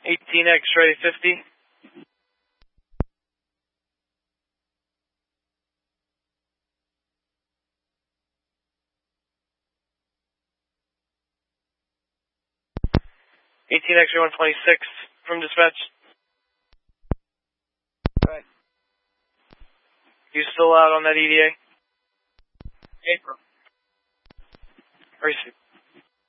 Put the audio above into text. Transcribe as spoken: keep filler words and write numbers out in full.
eighteen X-ray fifty. eighteen X-ray one twenty-six from dispatch. Right. You still out on that E D A? April. Receive.